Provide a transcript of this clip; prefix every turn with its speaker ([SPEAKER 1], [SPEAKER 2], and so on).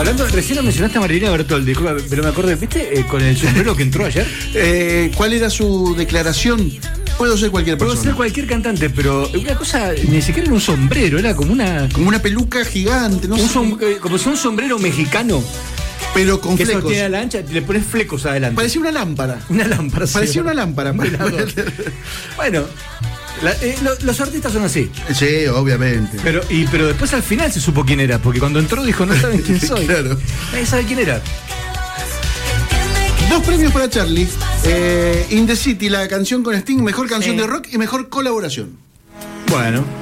[SPEAKER 1] Hablando, recién mencionaste a Marilina Bertoldi, pero me acordé, ¿viste? Con el sombrero que entró ayer.
[SPEAKER 2] ¿Cuál era su declaración? Puedo ser cualquier persona.
[SPEAKER 1] Puedo ser cualquier cantante, pero una cosa, ni siquiera era un sombrero, era como una
[SPEAKER 2] peluca gigante, no sé.
[SPEAKER 1] Como si un sombrero mexicano.
[SPEAKER 2] Pero con
[SPEAKER 1] que
[SPEAKER 2] flecos.
[SPEAKER 1] Eso tiene a la ancha, le pones flecos adelante.
[SPEAKER 2] Parecía una lámpara.
[SPEAKER 1] Una lámpara, sí.
[SPEAKER 2] Parecía una lámpara.
[SPEAKER 1] Bueno, los artistas son así.
[SPEAKER 2] Sí, obviamente.
[SPEAKER 1] Pero después al final se supo quién era, porque cuando entró dijo, no saben quién soy.
[SPEAKER 2] Claro.
[SPEAKER 1] Nadie sabe quién era.
[SPEAKER 2] 2 premios para Charlie. In the City, la canción con Sting, mejor canción de rock y mejor colaboración.
[SPEAKER 1] Bueno.